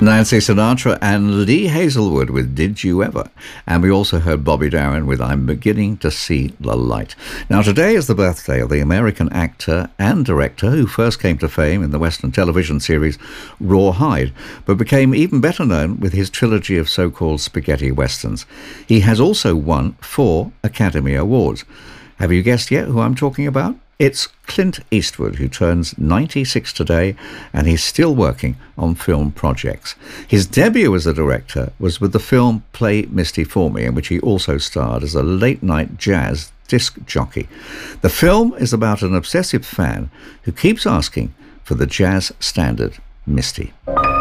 Nancy Sinatra and Lee Hazelwood with Did You Ever? And we also heard Bobby Darin with I'm Beginning to See the Light. Now, today is the birthday of the American actor and director who first came to fame in the Western television series Rawhide, but became even better known with his trilogy of so-called spaghetti westerns. He has also won 4 Academy Awards. Have you guessed yet who I'm talking about? It's Clint Eastwood, who turns 96 today, and he's still working on film projects. His debut as a director was with the film Play Misty for Me, in which he also starred as a late-night jazz disc jockey. The film is about an obsessive fan who keeps asking for the jazz standard Misty.